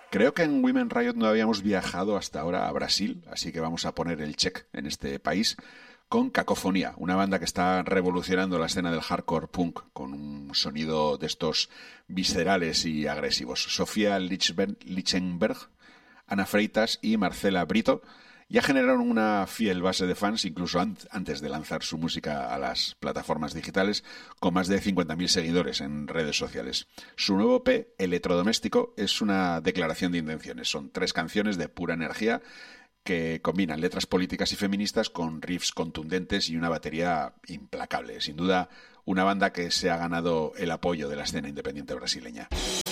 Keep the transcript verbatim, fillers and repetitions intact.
Creo que en Women Riot no habíamos viajado hasta ahora a Brasil, así que vamos a poner el check en este país con Cacofonía, una banda que está revolucionando la escena del hardcore punk con un sonido de estos viscerales y agresivos. Sofía Lichtenberg, Ana Freitas y Marcela Brito ya generaron una fiel base de fans incluso an- antes de lanzar su música a las plataformas digitales, con más de cincuenta mil seguidores en redes sociales. Su nuevo E P, Electrodoméstico, es una declaración de intenciones. Son tres canciones de pura energía que combinan letras políticas y feministas con riffs contundentes y una batería implacable. Sin duda, una banda que se ha ganado el apoyo de la escena independiente brasileña.